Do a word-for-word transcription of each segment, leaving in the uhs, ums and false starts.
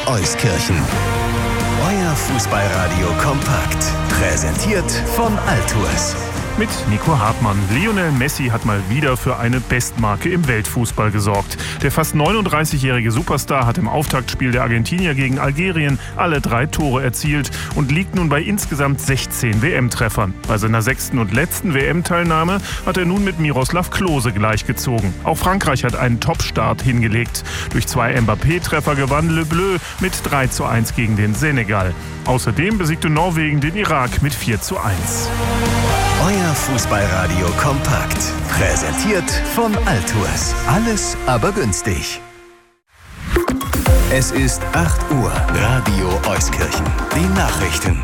Euskirchen. Euer Fußballradio kompakt. Präsentiert von Altours. Mit Nico Hartmann. Lionel Messi hat mal wieder für eine Bestmarke im Weltfußball gesorgt. Der fast neununddreißigjährige Superstar hat im Auftaktspiel der Argentinier gegen Algerien alle drei Tore erzielt und liegt nun bei insgesamt sechzehn W M-Treffern. Bei seiner sechsten und letzten W M-Teilnahme hat er nun mit Miroslav Klose gleichgezogen. Auch Frankreich hat einen Top-Start hingelegt. Durch zwei Mbappé-Treffer gewann Le Bleu mit drei zu eins gegen den Senegal. Außerdem besiegte Norwegen den Irak mit vier zu eins. Euer Fußballradio kompakt. Präsentiert von Altours. Alles aber günstig. Es ist acht Uhr. Radio Euskirchen. Die Nachrichten.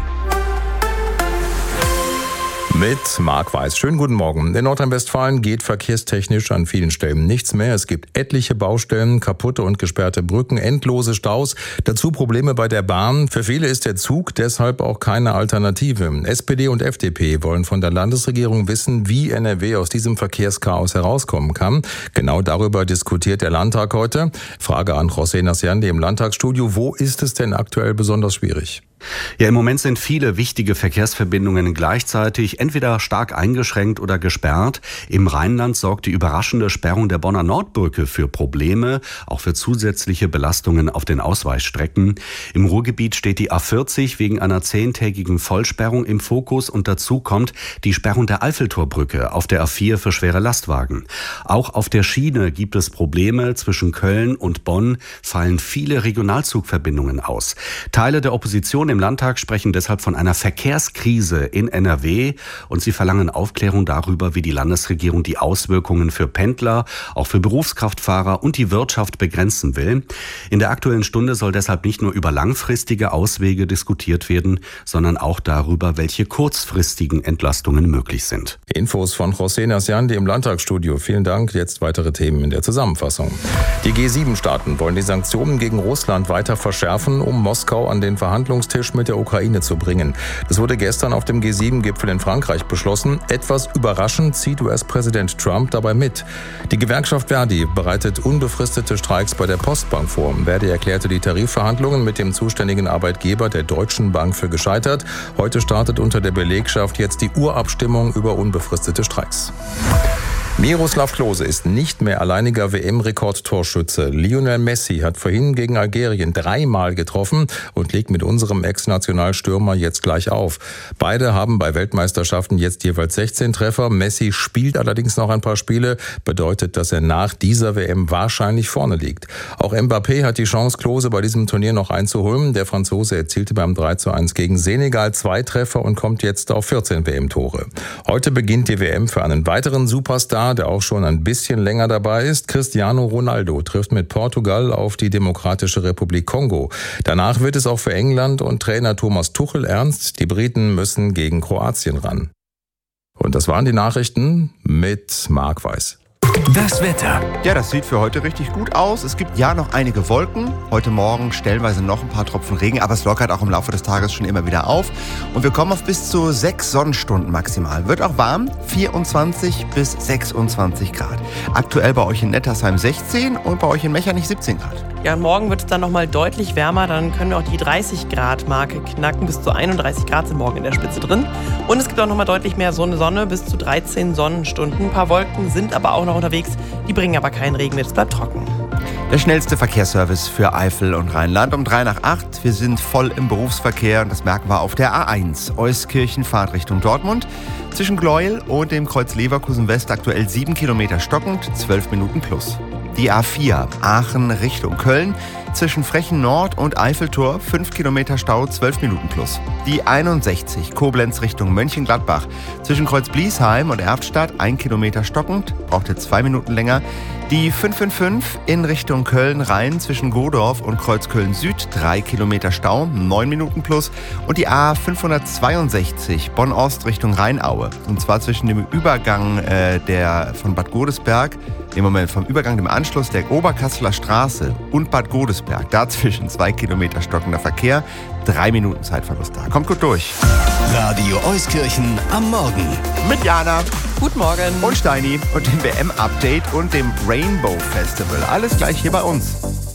Mit Marc Weiß. Schönen guten Morgen. In Nordrhein-Westfalen geht verkehrstechnisch an vielen Stellen nichts mehr. Es gibt etliche Baustellen, kaputte und gesperrte Brücken, endlose Staus, dazu Probleme bei der Bahn. Für viele ist der Zug deshalb auch keine Alternative. S P D und F D P wollen von der Landesregierung wissen, wie N R W aus diesem Verkehrschaos herauskommen kann. Genau darüber diskutiert der Landtag heute. Frage an José Nasciandi im Landtagsstudio. Wo ist es denn aktuell besonders schwierig? Ja, im Moment sind viele wichtige Verkehrsverbindungen gleichzeitig entweder stark eingeschränkt oder gesperrt. Im Rheinland sorgt die überraschende Sperrung der Bonner Nordbrücke für Probleme, auch für zusätzliche Belastungen auf den Ausweichstrecken. Im Ruhrgebiet steht die A vierzig wegen einer zehntägigen Vollsperrung im Fokus und dazu kommt die Sperrung der Eiffeltorbrücke auf der A vier für schwere Lastwagen. Auch auf der Schiene gibt es Probleme. Zwischen Köln und Bonn fallen viele Regionalzugverbindungen aus. Teile der Opposition im Landtag sprechen deshalb von einer Verkehrskrise in N R W und sie verlangen Aufklärung darüber, wie die Landesregierung die Auswirkungen für Pendler, auch für Berufskraftfahrer und die Wirtschaft begrenzen will. In der Aktuellen Stunde soll deshalb nicht nur über langfristige Auswege diskutiert werden, sondern auch darüber, welche kurzfristigen Entlastungen möglich sind. Infos von José Nasciandi im Landtagsstudio. Vielen Dank. Jetzt weitere Themen in der Zusammenfassung. Die G sieben Staaten wollen die Sanktionen gegen Russland weiter verschärfen, um Moskau an den Verhandlungstisch mit der Ukraine zu bringen. Das wurde gestern auf dem G sieben Gipfel in Frankreich beschlossen. Etwas überraschend zieht U S-Präsident Trump dabei mit. Die Gewerkschaft Verdi bereitet unbefristete Streiks bei der Postbank vor. Verdi erklärte die Tarifverhandlungen mit dem zuständigen Arbeitgeber der Deutschen Bank für gescheitert. Heute startet unter der Belegschaft jetzt die Urabstimmung über unbefristete Streiks. Miroslav Klose ist nicht mehr alleiniger W M-Rekordtorschütze. Lionel Messi hat vorhin gegen Algerien dreimal getroffen und legt mit unserem Ex-Nationalstürmer jetzt gleich auf. Beide haben bei Weltmeisterschaften jetzt jeweils sechzehn Treffer. Messi spielt allerdings noch ein paar Spiele, bedeutet, dass er nach dieser W M wahrscheinlich vorne liegt. Auch Mbappé hat die Chance, Klose bei diesem Turnier noch einzuholen. Der Franzose erzielte beim drei zu eins gegen Senegal zwei Treffer und kommt jetzt auf vierzehn W M-Tore. Heute beginnt die W M für einen weiteren Superstar, der auch schon ein bisschen länger dabei ist. Cristiano Ronaldo trifft mit Portugal auf die Demokratische Republik Kongo. Danach wird es auch für England und Trainer Thomas Tuchel ernst. Die Briten müssen gegen Kroatien ran. Und das waren die Nachrichten mit Marc Weiß. Das Wetter. Ja, das sieht für heute richtig gut aus. Es gibt ja noch einige Wolken. Heute Morgen stellenweise noch ein paar Tropfen Regen, aber es lockert auch im Laufe des Tages schon immer wieder auf. Und wir kommen auf bis zu sechs Sonnenstunden maximal. Wird auch warm, vierundzwanzig bis sechsundzwanzig Grad. Aktuell bei euch in Nettersheim sechzehn und bei euch in Mechernich siebzehn Grad. Ja, und morgen wird es dann nochmal deutlich wärmer. Dann können wir auch die dreißig Grad Marke knacken. Bis zu einunddreißig Grad sind morgen in der Spitze drin. Und es gibt auch nochmal deutlich mehr Sonne, Sonne bis zu dreizehn Sonnenstunden. Ein paar Wolken sind aber auch noch unterwegs. Die bringen aber keinen Regen mit. Es bleibt trocken. Der schnellste Verkehrsservice für Eifel und Rheinland um drei nach acht. Wir sind voll im Berufsverkehr und das merken wir auf der A eins. Euskirchen Fahrt Richtung Dortmund. Zwischen Gleuel und dem Kreuz Leverkusen West aktuell sieben Kilometer stockend, zwölf Minuten plus. Die A vier Aachen Richtung Köln. Zwischen Frechen Nord und Eiffeltor fünf Kilometer Stau, zwölf Minuten plus. Die einundsechzig Koblenz Richtung Mönchengladbach. Zwischen Kreuz Bliesheim und Erftstadt ein Kilometer stockend, braucht ihr zwei Minuten länger. Die fünf fünf fünf in Richtung Köln-Rhein zwischen Godorf und Kreuzköln Süd, drei Kilometer Stau, neun Minuten plus. Und die A fünfhundertzweiundsechzig Bonn-Ost Richtung Rheinaue. Und zwar zwischen dem Übergang äh, der von Bad Godesberg, im Moment vom Übergang, dem Anschluss der Oberkasseler Straße und Bad Godesberg. Dazwischen zwei Kilometer stockender Verkehr, drei Minuten Zeitverlust da. Kommt gut durch. Radio Euskirchen am Morgen. Mit Jana. Guten Morgen. Und Steini und dem W M-Update und dem Rainbow Festival. Alles gleich hier bei uns.